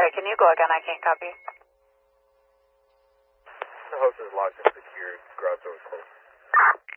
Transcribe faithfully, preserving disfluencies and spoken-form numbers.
Sorry, can you go again? I can't copy. The host is locked and secured. Garage door is closed.